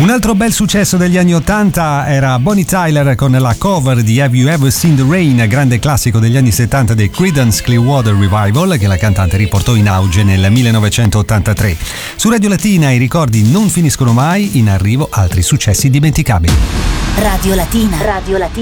Un altro bel successo degli anni '80 era Bonnie Tyler con la cover di Have You Ever Seen the Rain, grande classico degli anni '70 dei Creedence Clearwater Revival, che la cantante riportò in auge nel 1983. Su Radio Latina i ricordi non finiscono mai, in arrivo altri successi dimenticabili. Radio Latina.